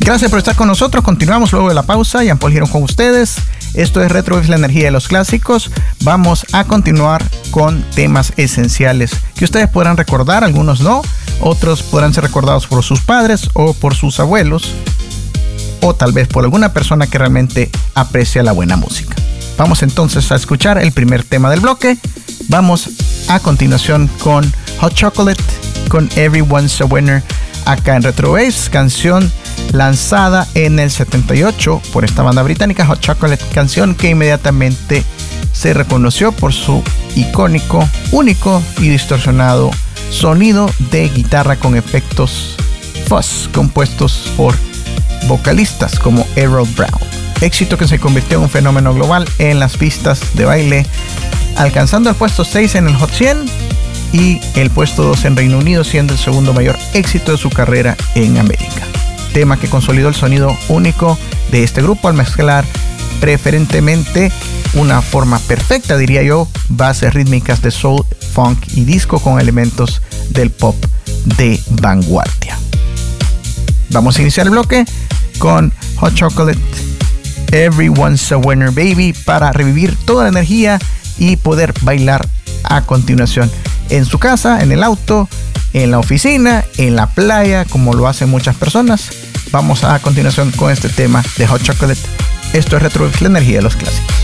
Gracias por estar con nosotros. Continuamos luego de la pausa. Jean-Paul Girón con ustedes. Esto es Retro Waves, la energía de los clásicos. Vamos a continuar con temas esenciales que ustedes podrán recordar, algunos no, otros podrán ser recordados por sus padres o por sus abuelos, o tal vez por alguna persona que realmente aprecia la buena música. Vamos entonces a escuchar el primer tema del bloque. Vamos a continuación con Hot Chocolate, con Everyone's a Winner, acá en Retro Waves, canción lanzada en el 78 por esta banda británica, Hot Chocolate, canción que inmediatamente se reconoció por su icónico, único y distorsionado sonido de guitarra con efectos fuzz compuestos por vocalistas como Errol Brown. Éxito que se convirtió en un fenómeno global en las pistas de baile, alcanzando el puesto 6 en el Hot 100 y el puesto 2 en Reino Unido, siendo el segundo mayor éxito de su carrera en América. Tema que consolidó el sonido único de este grupo al mezclar preferentemente una forma perfecta, diría yo, bases rítmicas de soul, funk y disco con elementos del pop de vanguardia. Vamos a iniciar el bloque con Hot Chocolate, Everyone's a Winner Baby, para revivir toda la energía y poder bailar a continuación en su casa, en el auto, en la oficina, en la playa, como lo hacen muchas personas. Vamos a continuación con este tema de Hot Chocolate. Esto es Retro Waves, la energía de los clásicos.